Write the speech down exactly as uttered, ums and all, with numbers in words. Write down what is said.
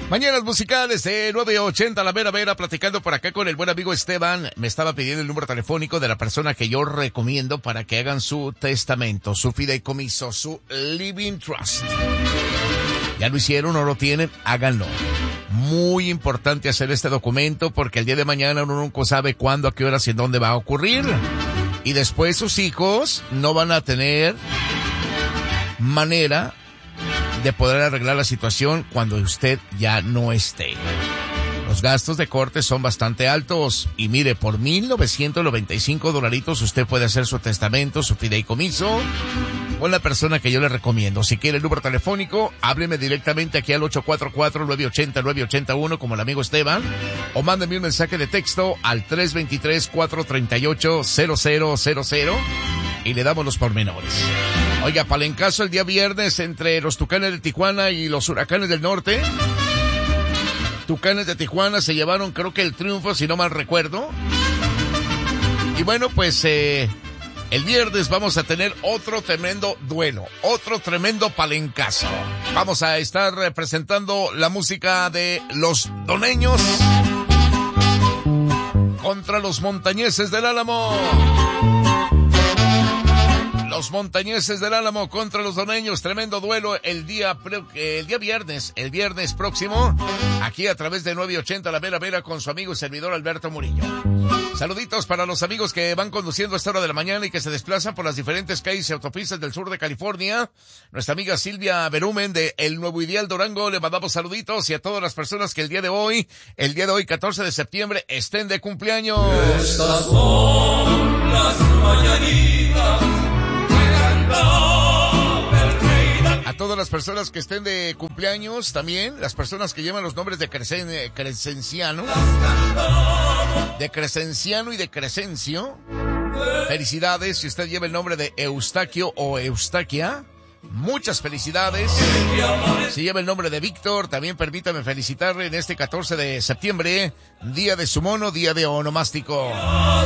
Mañanas musicales de nueve ochenta, la mera vera, platicando por acá con el buen amigo Esteban. Me estaba pidiendo el número telefónico de la persona que yo recomiendo para que hagan su testamento, su fideicomiso, su living trust. ¿Ya lo hicieron o lo tienen? Háganlo. Muy importante hacer este documento porque el día de mañana uno nunca sabe cuándo, a qué horas y en dónde va a ocurrir. Y después sus hijos no van a tener manera de poder arreglar la situación cuando usted ya no esté. Los gastos de corte son bastante altos y mire, por mil novecientos noventa y cinco dolaritos usted puede hacer su testamento, su fideicomiso con la persona que yo le recomiendo. Si quiere el número telefónico, hábleme directamente aquí al ocho cuatro cuatro, nueve ocho cero, nueve ocho uno como el amigo Esteban, o mándeme un mensaje de texto al tres dos tres, cuatro tres ocho, cero cero cero cero y le damos los pormenores. Oiga, palencazo el día viernes entre los Tucanes de Tijuana y los Huracanes del Norte. Tucanes de Tijuana se llevaron, creo que el triunfo, si no mal recuerdo. Y bueno, pues eh, el viernes vamos a tener otro tremendo duelo, otro tremendo palencazo. Vamos a estar representando la música de los doneños contra los montañeses del Álamo. Los montañeses del Álamo contra los doneños, tremendo duelo el día el día viernes, el viernes próximo, aquí a través de nueve ochenta La Vera Vera con su amigo y servidor Alberto Murillo. Saluditos para los amigos que van conduciendo a esta hora de la mañana y que se desplazan por las diferentes calles y autopistas del sur de California. Nuestra amiga Silvia Berumen de El Nuevo Ideal Durango, le mandamos saluditos, y a todas las personas que el día de hoy, el día de hoy catorce de septiembre, estén de cumpleaños. Estas son las mañanitas. A todas las personas que estén de cumpleaños, también las personas que llevan los nombres de Crecen, Crescenciano, de Crescenciano y de Crescencio, felicidades. Si usted lleva el nombre de Eustaquio o Eustaquia, muchas felicidades. Si lleva el nombre de Víctor, también permítame felicitarle en este catorce de septiembre, día de su mono, día de onomástico.